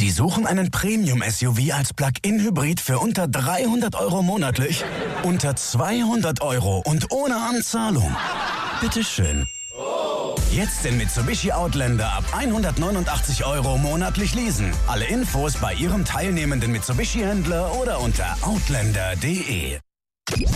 Sie suchen einen Premium-SUV als Plug-in-Hybrid für unter 300 € monatlich? Unter 200 € und ohne Anzahlung? Bitteschön. Jetzt den Mitsubishi Outlander ab 189 € monatlich leasen. Alle Infos bei Ihrem teilnehmenden Mitsubishi-Händler oder unter outlander.de.